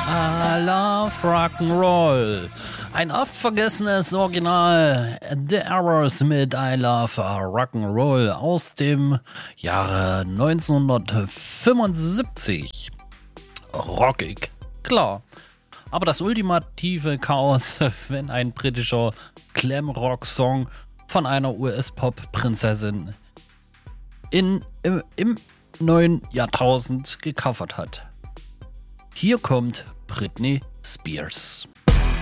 I love Rock'n'Roll. Ein oft vergessenes Original. The Errors mit I Love Rock'n'Roll aus dem Jahre 1975. Rockig, klar. Aber das ultimative Chaos, wenn ein britischer Glam-Rock-Song von einer US-Pop-Prinzessin im neuen Jahrtausend gecovert hat. Hier kommt Britney Spears.